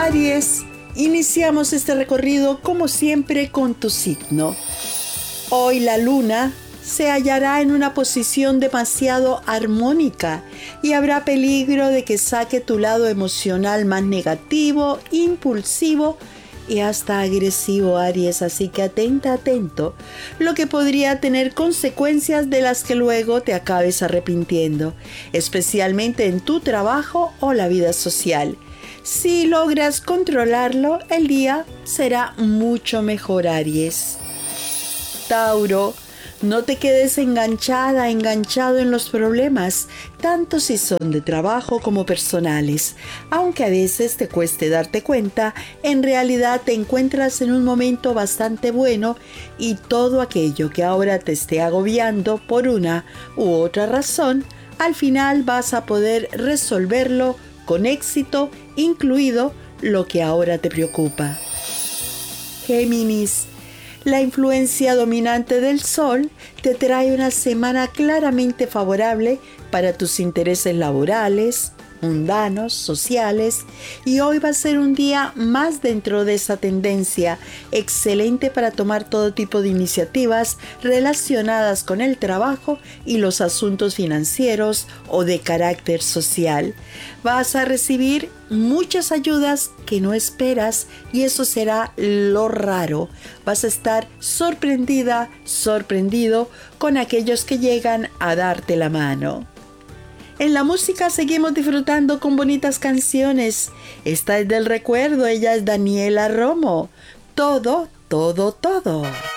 Aries, iniciamos este recorrido como siempre con tu signo. Hoy la luna se hallará en una posición demasiado armónica y habrá peligro de que saque tu lado emocional más negativo, impulsivo y hasta agresivo, Aries, así que atento, lo que podría tener consecuencias de las que luego te acabes arrepintiendo, especialmente en tu trabajo o la vida social. Si logras controlarlo, el día será mucho mejor, Aries. Tauro, no te quedes enganchado en los problemas, tanto si son de trabajo como personales. Aunque a veces te cueste darte cuenta, en realidad te encuentras en un momento bastante bueno y todo aquello que ahora te esté agobiando por una u otra razón, al final vas a poder resolverlo con éxito, incluido lo que ahora te preocupa. Géminis, la influencia dominante del Sol te trae una semana claramente favorable para tus intereses laborales, mundanos, sociales, y hoy va a ser un día más dentro de esa tendencia, excelente para tomar todo tipo de iniciativas relacionadas con el trabajo y los asuntos financieros o de carácter social. Vas a recibir muchas ayudas que no esperas y eso será lo raro. Vas a estar sorprendido con aquellos que llegan a darte la mano. En la música seguimos disfrutando con bonitas canciones. Esta es del recuerdo, ella es Daniela Romo. Todo.